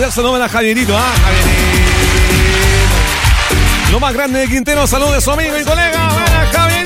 saludos a Javierito, Javierito. Lo más grande de Quintero, saludos a su amigo y colega. Buena, Javier.